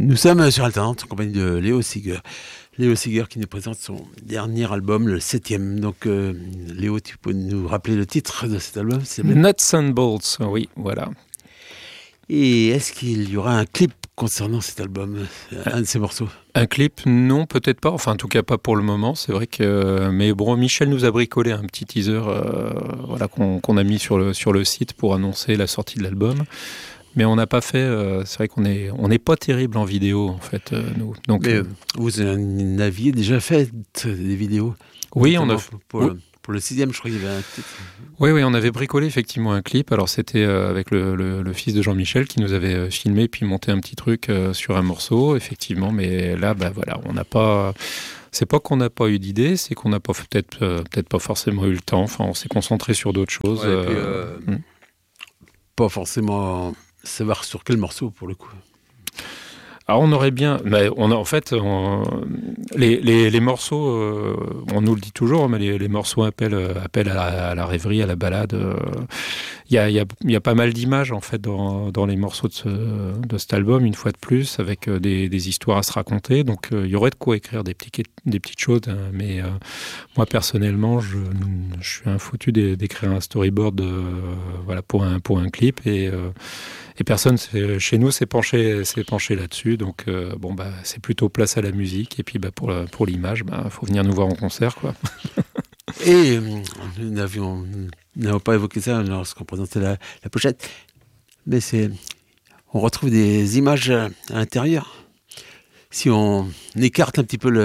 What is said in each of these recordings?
Nous sommes sur Alternante en compagnie de Léo Seeger. Léo Seeger qui nous présente son dernier album, le 7e. Donc, Léo, tu peux nous rappeler le titre de cet album, s'il te plaît ? Nuts and Bolts, oui, voilà. Et est-ce qu'il y aura un clip concernant cet album, un de ces morceaux ? Un clip, non, peut-être pas. Enfin, en tout cas, pas pour le moment. C'est vrai que... Mais bon, Michel nous a bricolé un petit teaser voilà, qu'on a mis sur le site pour annoncer la sortie de l'album. Mais on n'a pas fait... c'est vrai qu'on n'est pas terrible en vidéo, en fait, nous. Donc, mais vous en aviez déjà fait des vidéos ? Oui, on a... Pour le 6e, je crois qu'il y avait un titre. Oui, on avait bricolé effectivement un clip. Alors c'était avec le fils de Jean-Michel qui nous avait filmé puis monté un petit truc sur un morceau, effectivement. Mais là, voilà, on n'a pas... C'est pas qu'on n'a pas eu d'idée, c'est qu'on n'a pas peut-être pas forcément eu le temps. Enfin, on s'est concentré sur d'autres choses. Ouais, puis, pas forcément savoir sur quel morceau, pour le coup. Alors on aurait bien, mais en fait, les morceaux, on nous le dit toujours, mais les morceaux appellent à la rêverie, à la balade. Il y a pas mal d'images en fait dans les morceaux de cet album, une fois de plus, avec des histoires à se raconter. Donc il y aurait de quoi écrire des petites choses, hein, mais moi personnellement, je suis un foutu d'écrire un storyboard, voilà, pour un clip et personne chez nous s'est penché là-dessus, donc c'est plutôt place à la musique, et puis pour l'image, faut venir nous voir en concert, quoi. Et nous n'avons pas évoqué ça lorsqu'on présentait la pochette, mais on retrouve des images à l'intérieur. Si on écarte un petit peu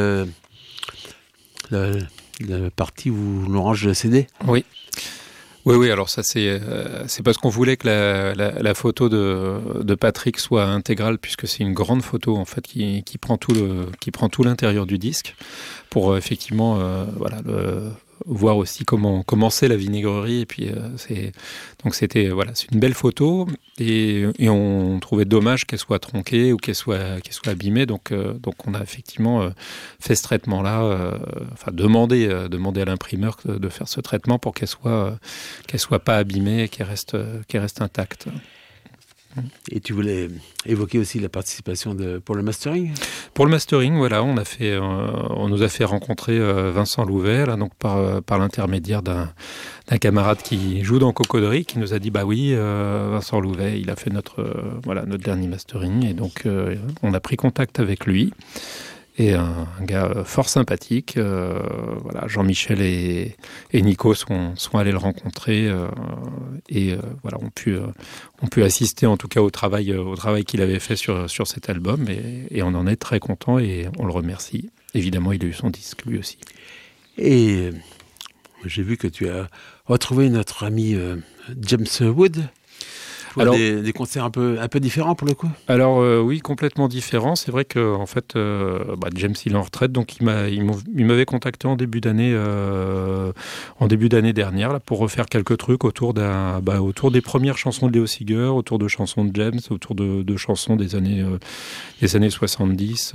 la partie où l'on range le CD. Oui, alors ça c'est parce qu'on voulait que la photo de Patrick soit intégrale, puisque c'est une grande photo en fait qui prend tout l'intérieur du disque, pour effectivement voir aussi comment c'est la vinaigrerie, et puis c'est une belle photo, et on trouvait dommage qu'elle soit tronquée ou qu'elle soit abîmée, donc on a effectivement fait ce traitement là, demander à l'imprimeur de faire ce traitement pour qu'elle soit pas abîmée et qu'elle reste intacte. Et tu voulais évoquer aussi la participation pour le mastering ? Pour le mastering, voilà, on nous a fait rencontrer Vincent Louvet, là, donc par l'intermédiaire d'un camarade qui joue dans Cocauderie, qui nous a dit Vincent Louvet, il a fait notre dernier mastering, et donc on a pris contact avec lui. Et un gars fort sympathique. Jean-Michel et Nico sont allés le rencontrer ont pu assister en tout cas au travail qu'il avait fait sur cet album, et on en est très content et on le remercie. Évidemment, il a eu son disque lui aussi. Et j'ai vu que tu as retrouvé notre ami James Wood. Alors, des concerts un peu différents pour le coup ? Alors oui, complètement différents. C'est vrai que en fait, James il est en retraite, donc il m'avait contacté en début d'année dernière là, pour refaire quelques trucs autour des premières chansons de Léo Seeger, autour de chansons de James, autour de chansons des années 70,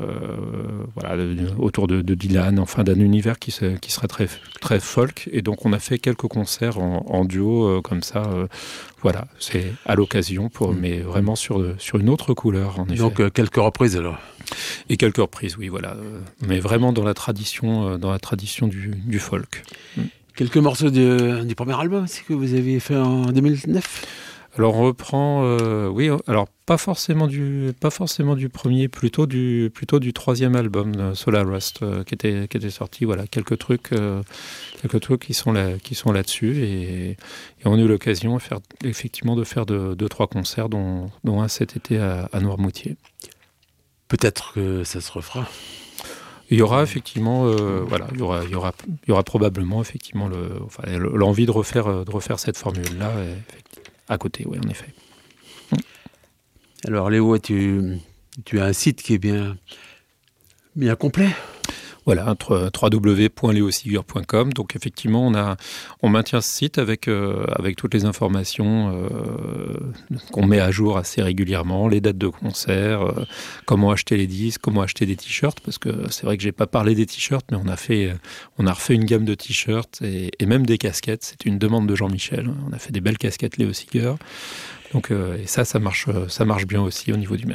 autour de Dylan, enfin d'un univers qui serait très très folk. Et donc on a fait quelques concerts en duo comme ça. C'est à l'occasion, mais vraiment sur une autre couleur, en effet. Donc quelques reprises alors. Et quelques reprises, oui, voilà. Mais vraiment dans la tradition du folk. Quelques morceaux du premier album, c'est que vous aviez fait en 2009 ? Alors on reprend, alors pas forcément du premier, plutôt du troisième album, Solar Rust, qui était sorti. Voilà, quelques trucs qui sont là-dessus, et on a eu l'occasion de faire deux, trois concerts, dont un cet été à Noirmoutier. Peut-être que ça se refera. Il y aura effectivement, il y aura probablement effectivement l'envie de refaire cette formule-là. À côté, oui, en effet. Alors, Léo, tu as un site qui est bien complet ? Voilà, www.leoseeger.com. Donc effectivement, on maintient ce site avec toutes les informations qu'on met à jour assez régulièrement, les dates de concert, comment acheter les disques, comment acheter des t-shirts, parce que c'est vrai que j'ai pas parlé des t-shirts, mais on a refait une gamme de t-shirts et même des casquettes. C'était une demande de Jean-Michel. On a fait des belles casquettes Léo Seeger. Donc et ça marche bien aussi au niveau du merch.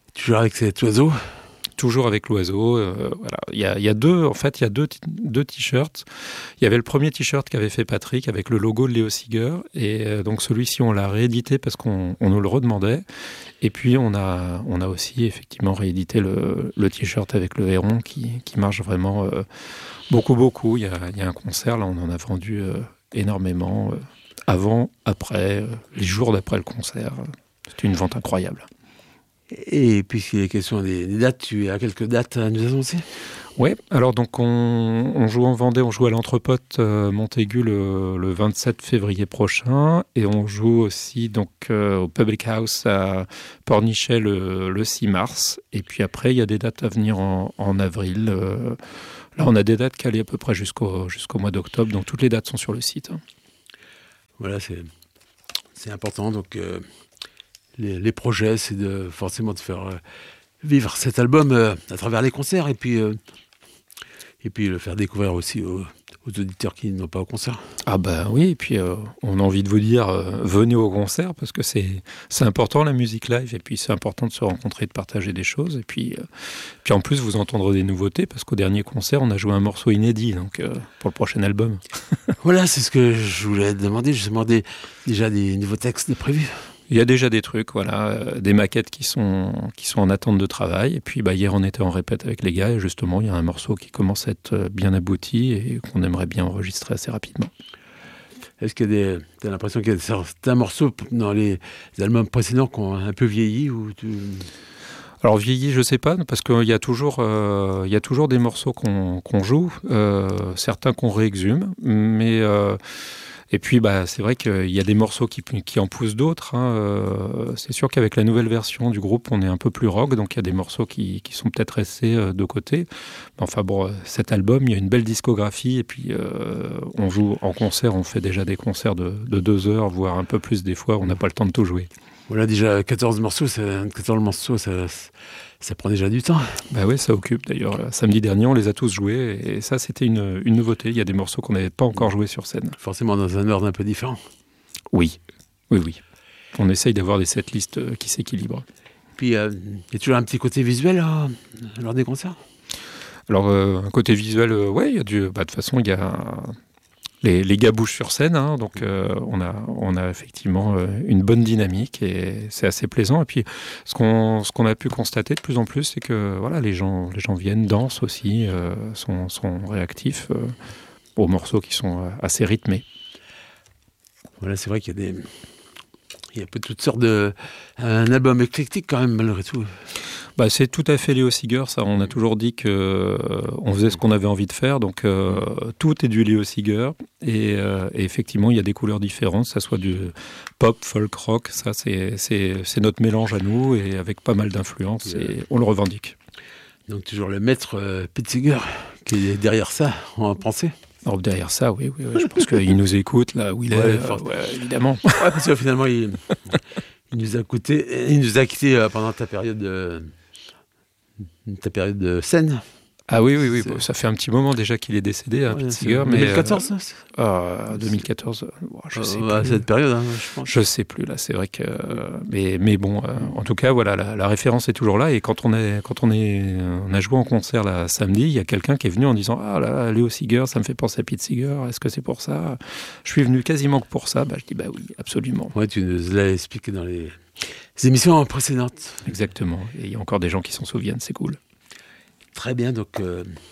Toujours avec cet oiseau. Toujours avec l'oiseau. Voilà. Il y a deux t-shirts. Il y avait le premier t-shirt qu'avait fait Patrick avec le logo de Léo Seeger. Et donc celui-ci, on l'a réédité parce qu'on nous le redemandait. Et puis on a aussi effectivement réédité le t-shirt avec le héron qui marche vraiment beaucoup. Il y a un concert, là on en a vendu énormément. Avant, après, les jours d'après le concert. C'était une vente incroyable. Et puisqu'il est question des dates, tu as quelques dates à nous annoncer ? Oui, alors donc on joue en Vendée, on joue à l'Entrepote Montaigu le 27 février prochain et on joue aussi donc au Public House à Pornichet le 6 mars. Et puis après, il y a des dates à venir en avril. Là, on a des dates calées à peu près jusqu'au mois d'octobre, donc toutes les dates sont sur le site. Voilà, c'est important. Donc les projets, c'est forcément de faire vivre cet album à travers les concerts et puis le faire découvrir aussi aux auditeurs qui n'ont pas au concert. Ah bah oui, et puis on a envie de vous dire, venez au concert parce que c'est important la musique live et puis c'est important de se rencontrer, de partager des choses et puis en plus vous entendrez des nouveautés parce qu'au dernier concert on a joué un morceau inédit donc pour le prochain album. Voilà, c'est ce que je voulais te demander. Je demandais déjà des nouveaux textes prévus. Il y a déjà des trucs, des maquettes qui sont en attente de travail. Et puis hier, on était en répète avec les gars. Et justement, il y a un morceau qui commence à être bien abouti et qu'on aimerait bien enregistrer assez rapidement. Est-ce que tu as l'impression qu'il y a certains morceaux dans les albums précédents qui ont un peu vieilli ou Alors vieilli, je sais pas, parce qu'il y a toujours des morceaux qu'on joue, certains qu'on réexhume, mais... Et puis, c'est vrai qu'il y a des morceaux qui en poussent d'autres. C'est sûr qu'avec la nouvelle version du groupe, on est un peu plus rock, donc il y a des morceaux qui sont peut-être restés de côté. Enfin bon, cet album, il y a une belle discographie, et puis on joue en concert, on fait déjà des concerts de 2 heures, voire un peu plus des fois, on n'a pas le temps de tout jouer. Voilà, déjà 14 morceaux, ça prend déjà du temps. Bah oui, ça occupe d'ailleurs. Samedi dernier, on les a tous joués et ça, c'était une nouveauté. Il y a des morceaux qu'on n'avait pas encore joués sur scène. Forcément dans un ordre un peu différent. Oui. On essaye d'avoir des setlists qui s'équilibrent. Puis, il y a toujours un petit côté visuel lors des concerts ? Alors, un côté visuel, il y a de toute façon, il y a... Les gars bougent sur scène, donc on a effectivement une bonne dynamique et c'est assez plaisant. Et puis ce qu'on a pu constater de plus en plus, c'est que les gens viennent, dansent aussi, sont réactifs aux morceaux qui sont assez rythmés. Voilà, c'est vrai qu'il y a peu toutes sortes un album éclectique quand même malgré tout. C'est tout à fait Léo Seeger, ça. On a toujours dit qu'on faisait ce qu'on avait envie de faire, donc tout est du Léo Seeger. Et effectivement, il y a des couleurs différentes, ça soit du pop, folk, rock. Ça, c'est notre mélange à nous, et avec pas mal d'influences, et on le revendique. Donc toujours le maître Pete Seeger qui est derrière ça, en pensée. Alors derrière ça, oui, je pense qu'il nous écoute là où il est, évidemment. Ouais, parce que finalement, il nous a quittés pendant ta période de scène. Ah oui, ça fait un petit moment déjà qu'il est décédé, Pete Seeger. 2014 2014, je sais plus. Cette période, je pense. Je sais plus, là, c'est vrai que... Mais bon, en tout cas, voilà, la référence est toujours là, et quand on a joué en concert là, samedi, il y a quelqu'un qui est venu en disant « Ah là, Léo Seeger, ça me fait penser à Pete Seeger, est-ce que c'est pour ça ?» Je suis venu quasiment que pour ça. Je dis « Oui, absolument. » Ouais, tu nous l'as expliqué dans les émissions précédentes. Exactement, et il y a encore des gens qui s'en souviennent, c'est cool. Très bien, donc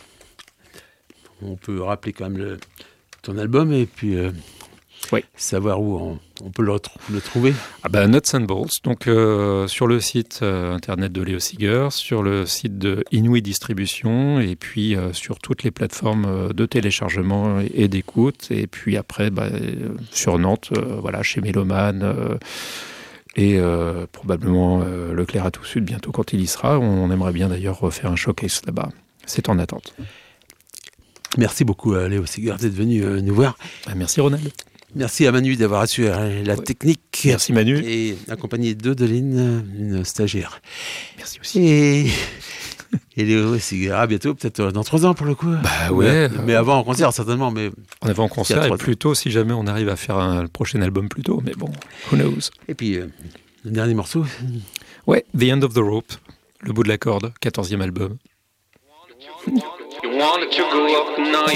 on peut rappeler quand même ton album et puis savoir où on peut le trouver. Nuts and Bolts, donc sur le site internet de Léo Seeger, sur le site de Inouï Distribution et puis sur toutes les plateformes de téléchargement et d'écoute. Et puis après, sur Nantes, chez Méloman. Et probablement Leclerc à tout sud bientôt quand il y sera. On aimerait bien d'ailleurs refaire un showcase là-bas. C'est en attente. Merci beaucoup Léo Seeger d'être venu nous voir. Merci Ronald. Merci à Manu d'avoir assuré la technique. Merci Manu. Et accompagné d'Odeline, une stagiaire. Merci aussi. Et Léo Seeger, à bientôt, peut-être dans 3 ans pour le coup. Mais avant en concert certainement. Mais on avait en concert et plus tôt si jamais on arrive à faire le prochain album plus tôt. Mais bon, who knows. Et puis le dernier morceau. The End of the Rope. Le bout de la corde, 14e album. You wanted to go up, now